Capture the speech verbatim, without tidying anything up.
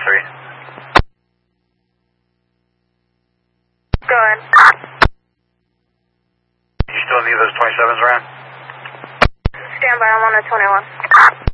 three. Go ahead. You still need those twenty-sevens around? Stand by, I'm on a twenty-one.